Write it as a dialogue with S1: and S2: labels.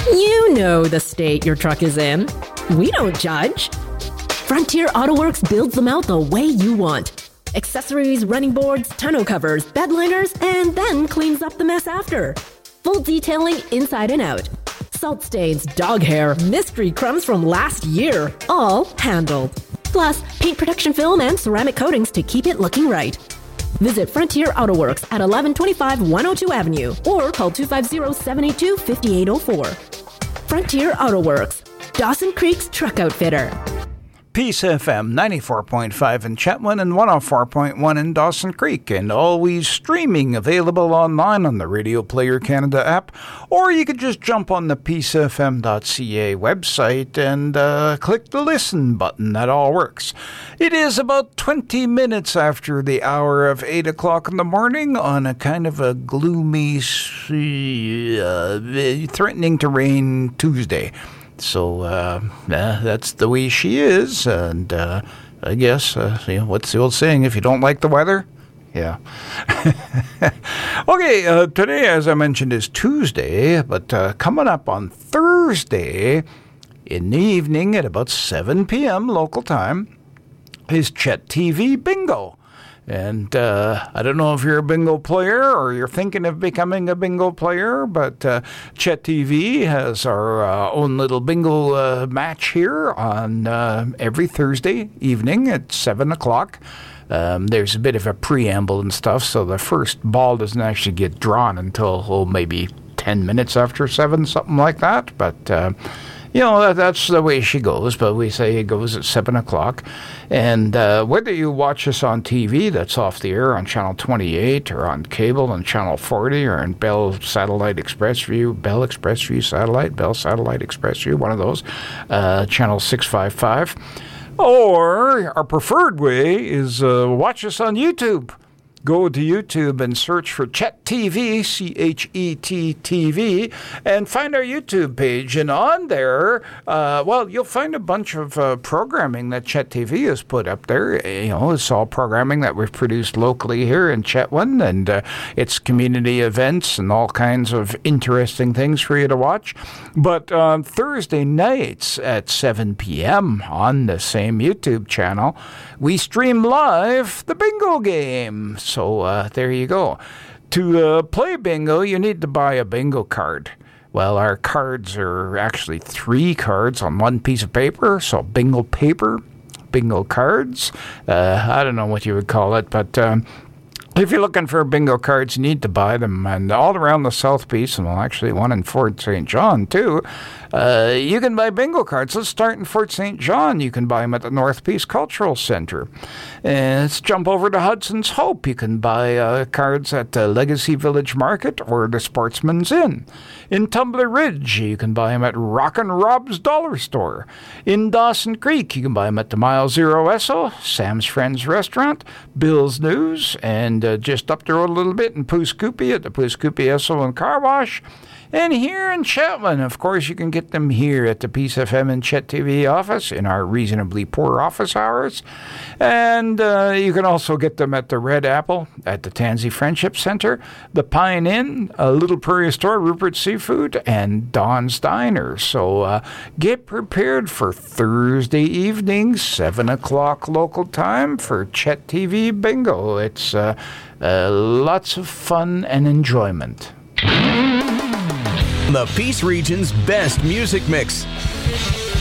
S1: You know the state your truck is in. We don't judge. Frontier AutoWorks builds them out the way you want. Accessories, running boards, tonneau covers, bed liners, and then cleans up the mess after. Full detailing inside and out. Salt stains, dog hair, mystery crumbs from last year, all handled. Plus, paint protection film and ceramic coatings to keep it looking right. Visit Frontier AutoWorks at 1125 102 Avenue or call 250-782-5804. Frontier AutoWorks, Dawson Creek's truck outfitter.
S2: Peace FM 94.5 in Chetwynd and 104.1 in Dawson Creek, and always streaming available online on the Radio Player Canada app, or you could just jump on the peacefm.ca website and click the listen button. That all works. It is about 20 minutes after the hour of 8 o'clock in the morning on a kind of a gloomy, threatening to rain Tuesday. So that's the way she is, and I guess, what's the old saying, if you don't like the weather? Yeah. Okay, today, as I mentioned, is Tuesday, but coming up on Thursday in the evening at about 7 p.m. local time is Chet TV Bingo. And I don't know if you're a bingo player or you're thinking of becoming a bingo player, but Chet TV has our own little bingo match here on every Thursday evening at 7 o'clock. There's a bit of a preamble and stuff, so the first ball doesn't actually get drawn until maybe 10 minutes after 7, something like that. But that's the way she goes, but we say it goes at 7 o'clock. And whether you watch us on TV, that's off the air on Channel 28, or on cable on Channel 40, or on Bell Satellite Express View, Bell Express View Satellite, Bell Satellite Express View, one of those, Channel 655. Or our preferred way is watch us on YouTube. Go to YouTube and search for Chet TV, CHET TV, and find our YouTube page. And on there, you'll find a bunch of programming that Chet TV has put up there. It's all programming that we've produced locally here in Chetwynd, and it's community events and all kinds of interesting things for you to watch. But on Thursday nights at 7 p.m. on the same YouTube channel, we stream live the bingo game. So there you go. To play bingo, you need to buy a bingo card. Well, our cards are actually 3 cards on one piece of paper, so bingo paper, bingo cards. I don't know what you would call it, but if you're looking for bingo cards, you need to buy them. And all around the South Peace, and actually one in Fort St. John too, you can buy bingo cards. Let's start in Fort St. John. You can buy them at the North Peace Cultural Centre. And let's jump over to Hudson's Hope. You can buy cards at the Legacy Village Market or the Sportsman's Inn. In Tumbler Ridge, you can buy them at Rockin' Rob's Dollar Store. In Dawson Creek, you can buy them at the Mile Zero Esso, Sam's Friends Restaurant, Bill's News, and just up the road a little bit in Pooskoopie at the Pooskoopie Esso and Car Wash. And here in Chetwynd, of course, you can get them here at the Peace FM and Chet TV office in our reasonably poor office hours. And you can also get them at the Red Apple, at the Tansy Friendship Center, the Pine Inn, Little Prairie Store, Rupert Seafood, and Don's Diner. So get prepared for Thursday evening, 7 o'clock local time for Chet TV Bingo. It's lots of fun and enjoyment.
S3: The Peace Region's best music mix.